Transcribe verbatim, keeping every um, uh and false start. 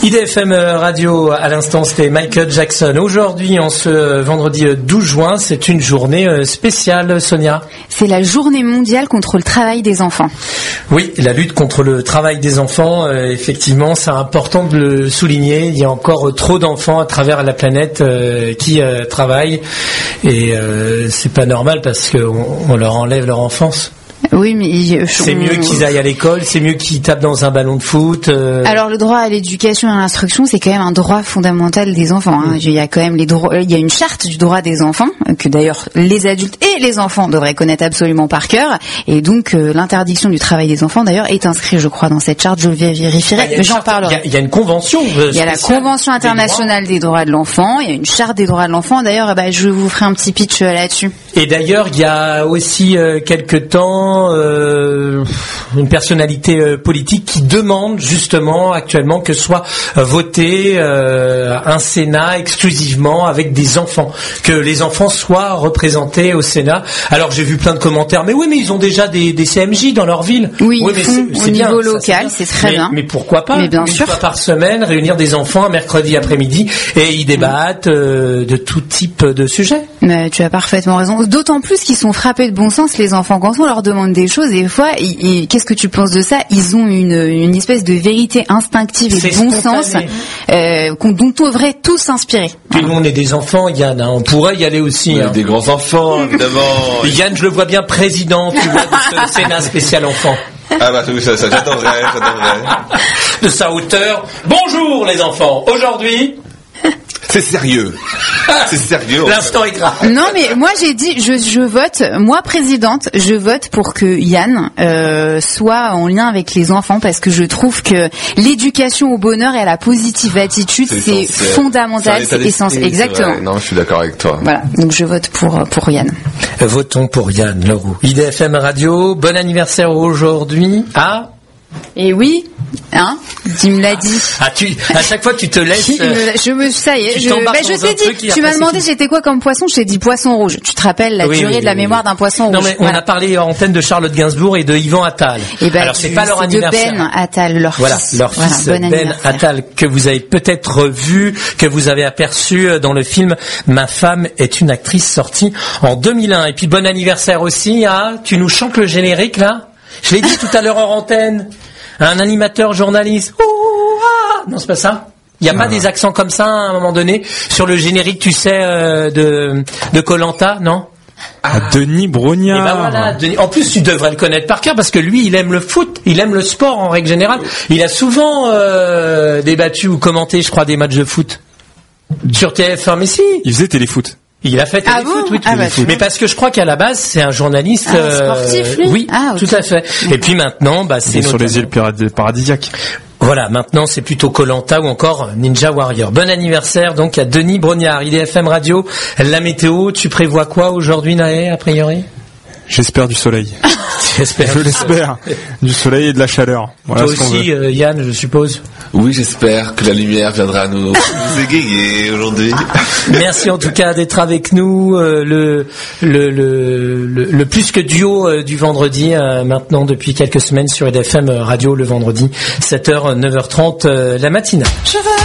I D F M Radio, à l'instant, c'était Michael Jackson. Aujourd'hui, en ce vendredi douze juin, c'est une journée spéciale, Sonia. C'est la journée mondiale contre le travail des enfants. Oui, la lutte contre le travail des enfants, euh, effectivement, c'est important de le souligner. Il y a encore trop d'enfants à travers la planète euh, qui euh, travaillent et euh, c'est pas normal parce qu'on on leur enlève leur enfance. Oui, mais je, c'est on... mieux qu'ils aillent à l'école, c'est mieux qu'ils tapent dans un ballon de foot. Euh... Alors le droit à l'éducation et à l'instruction, c'est quand même un droit fondamental des enfants. Hein. Mmh. Il y a quand même les droits, il y a une charte du droit des enfants que d'ailleurs les adultes et les enfants devraient connaître absolument par cœur. Et donc euh, l'interdiction du travail des enfants d'ailleurs est inscrite, je crois, dans cette charte. Je le vérifierai, ah, mais j'en parlerai. Il y, y a une convention. Euh, il y a la Convention internationale des droits. des droits de l'enfant. Il y a une charte des droits de l'enfant. D'ailleurs, bah, je vous ferai un petit pitch là-dessus. Et d'ailleurs, il y a aussi euh, quelque temps. Euh, une personnalité euh, politique qui demande justement actuellement que soit euh, voté euh, un Sénat exclusivement avec des enfants, que les enfants soient représentés au Sénat. Alors j'ai vu plein de commentaires, mais oui, mais ils ont déjà des, des C M J dans leur ville. Oui, oui mais c'est, c'est au bien, niveau local, ça, c'est, c'est très mais, bien. Mais pourquoi pas mais bien une sûr. fois par semaine, réunir des enfants un mercredi après-midi et ils débattent euh, de tout type de sujets. Mais tu as parfaitement raison. D'autant plus qu'ils sont frappés de bon sens, les enfants, quand on leur demande des choses. Et des fois, ils, ils, qu'est-ce que tu penses de ça ? Ils ont une, une espèce de vérité instinctive et c'est de bon spontané. sens euh, dont on devrait tous s'inspirer. Puis nous, on est des enfants, Yann. Hein. On pourrait y aller aussi. Hein. Des grands enfants, évidemment. Yann, je le vois bien président, tu vois, de ce Sénat spécial enfant. Ah bah oui, ça, ça j'attendrai, j'attendrai. De sa hauteur. Bonjour les enfants. Aujourd'hui... C'est sérieux. C'est sérieux. L'instant est grave. Non, mais moi j'ai dit, je, je vote, moi présidente, je vote pour que Yann euh, soit en lien avec les enfants parce que je trouve que l'éducation au bonheur et à la positive attitude, c'est, c'est fondamental, c'est, c'est essentiel. Exactement. C'est non, je suis d'accord avec toi. Voilà, donc je vote pour pour Yann. Votons pour Yann Leroux. I D F M Radio, bon anniversaire aujourd'hui à... Et oui, hein, tu me l'as dit. Ah, tu, à chaque fois, tu te laisses. Euh, je me, ça y est, je, bah, je t'ai dit, tu m'as demandé j'étais quoi comme poisson, je t'ai dit poisson rouge. Tu te rappelles la oui, durée oui, de la oui, mémoire oui. d'un poisson rouge. Non, mais voilà. On a parlé en antenne de Charlotte Gainsbourg et de Yvan Attal. Et ben, alors, c'est pas leur anniversaire. De Ben Attal, leur voilà, fils. Leur voilà, fils, bon Ben Attal, que vous avez peut-être vu, que vous avez aperçu dans le film Ma femme est une actrice sortie en deux mille un. Et puis, bon anniversaire aussi à, tu nous chantes le générique, là? Je l'ai dit tout à l'heure en antenne. Un animateur journaliste. Ouh, ah non, c'est pas ça. Il n'y a ah. pas des accents comme ça à un moment donné sur le générique, tu sais, euh, de de Koh-Lanta, non? Ah, Denis Brognard. Et ben voilà, Denis. En plus, tu devrais le connaître par cœur parce que lui, il aime le foot, il aime le sport en règle générale. Il a souvent euh, débattu ou commenté, je crois, des matchs de foot sur T F un. Mais si. Il faisait téléfoot. Il a fait ah téléfoot, bon oui, ah bah, mais parce que je crois qu'à la base c'est un journaliste ah, sportif, lui. Euh, oui, ah, okay. tout à fait. Et puis maintenant, bah c'est sur les îles paradisiaques. Voilà, maintenant c'est plutôt Koh-Lanta ou encore Ninja Warrior. Bon anniversaire donc à Denis Brognard. I D F M Radio. La météo, tu prévois quoi aujourd'hui, Naé, a priori? J'espère du soleil. J'espère. Je l'espère. Du soleil et de la chaleur. Voilà. Toi aussi, euh, Yann, je suppose. Oui, j'espère que la lumière viendra nous, nous égayer aujourd'hui. Merci en tout cas d'être avec nous. Euh, le, le, le, le, le plus que duo euh, du vendredi, euh, maintenant depuis quelques semaines sur I D F M Radio, le vendredi, sept heures, neuf heures trente, euh, la matinale. Je veux